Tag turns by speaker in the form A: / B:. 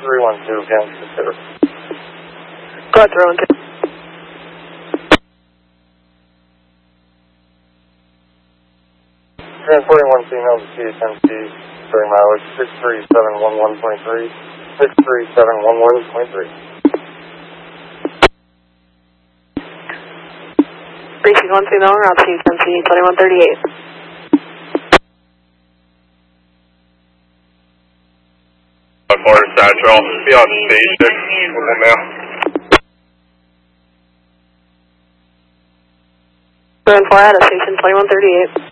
A: 312, Kansas City.
B: Go ahead, 312.
A: Transporting 1 female to Tennessee, during mileage 63711.3, 63711.3.
B: Reaching 1 female en route to Tennessee, 2138.
A: Florida Satchel, be on station, 1 male.
B: 4 at station 2138.